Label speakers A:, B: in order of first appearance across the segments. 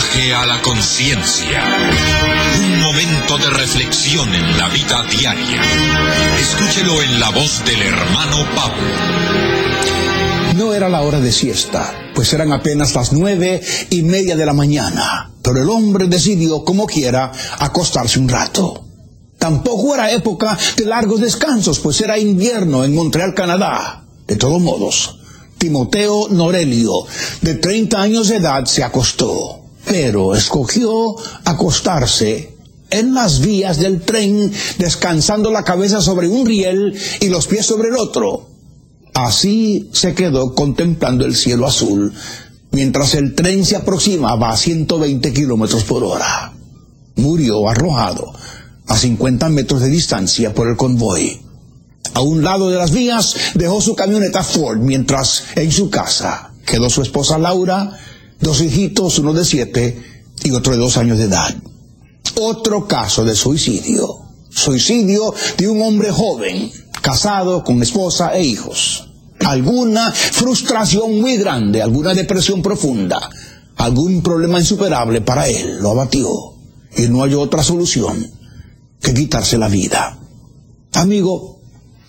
A: viaje a la conciencia. Un momento de reflexión en la vida diaria. Escúchelo en la voz del hermano Pablo.
B: No era la hora de siesta, pues eran apenas las 9:30 de la mañana. Pero el hombre decidió, como quiera, acostarse un rato. Tampoco era época de largos descansos, pues era invierno en Montreal, Canadá. De todos modos, Timoteo Norelio, de 30 años de edad, se acostó. Pero escogió acostarse en las vías del tren, descansando la cabeza sobre un riel y los pies sobre el otro. Así se quedó contemplando el cielo azul, mientras el tren se aproximaba a 120 kilómetros por hora. Murió arrojado a 50 metros de distancia por el convoy. A un lado de las vías dejó su camioneta Ford, mientras en su casa quedó su esposa Laura, 2 hijitos, uno de 7 y otro de 2 años de edad. Otro caso de suicidio. Suicidio de un hombre joven, casado con esposa e hijos. Alguna frustración muy grande, alguna depresión profunda, algún problema insuperable para él lo abatió y no halló otra solución que quitarse la vida. Amigo,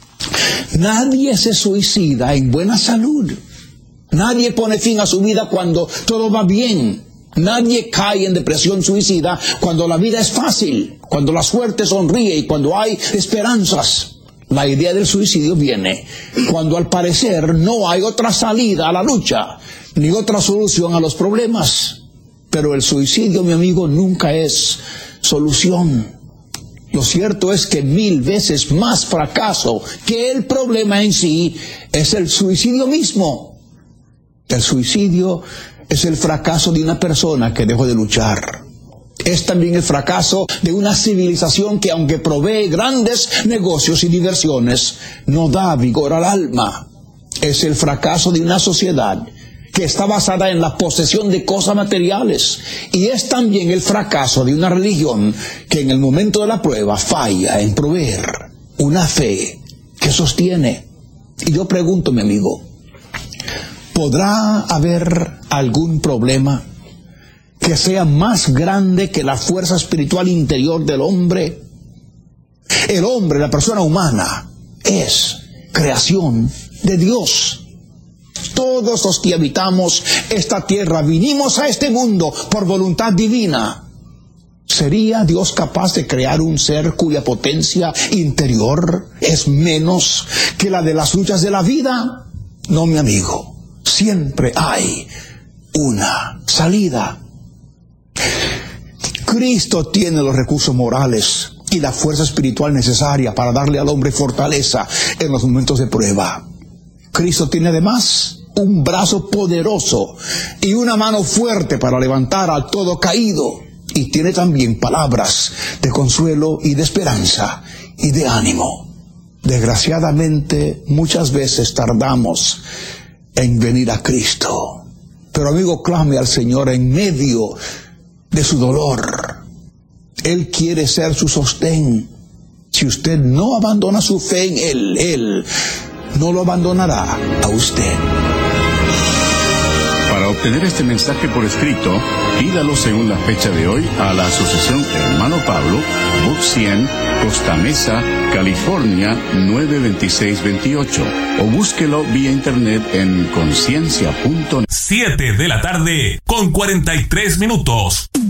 B: nadie se suicida en buena salud. Nadie pone fin a su vida cuando todo va bien. Nadie cae en depresión suicida cuando la vida es fácil, cuando la suerte sonríe y cuando hay esperanzas. La idea del suicidio viene cuando al parecer no hay otra salida a la lucha, ni otra solución a los problemas. Pero el suicidio, mi amigo, nunca es solución. Lo cierto es que 1000 veces más fracaso que el problema en sí es el suicidio mismo. El suicidio es el fracaso de una persona que dejó de luchar. Es también el fracaso de una civilización que, aunque provee grandes negocios y diversiones, no da vigor al alma. Es el fracaso de una sociedad que está basada en la posesión de cosas materiales. Y es también el fracaso de una religión que en el momento de la prueba falla en proveer una fe que sostiene. Y yo pregunto, mi amigo, ¿podrá haber algún problema que sea más grande que la fuerza espiritual interior del hombre? El hombre, la persona humana, es creación de Dios. Todos los que habitamos esta tierra vinimos a este mundo por voluntad divina. ¿Sería Dios capaz de crear un ser cuya potencia interior es menos que la de las luchas de la vida? No, mi amigo. Siempre hay una salida. Cristo tiene los recursos morales y la fuerza espiritual necesaria para darle al hombre fortaleza en los momentos de prueba. Cristo tiene además un brazo poderoso y una mano fuerte para levantar a todo caído. Y tiene también palabras de consuelo y de esperanza y de ánimo. Desgraciadamente, muchas veces tardamos en venir a Cristo. Pero amigo, clame al Señor en medio de su dolor. Él quiere ser su sostén. Si usted no abandona su fe en Él no lo abandonará a usted.
C: Para obtener este mensaje por escrito, pídalo según la fecha de hoy a la Asociación Hermano Pablo, Box 100, Costa Mesa, California 92628, o búsquelo vía internet en conciencia.net.
D: 7 de la tarde con 43 minutos.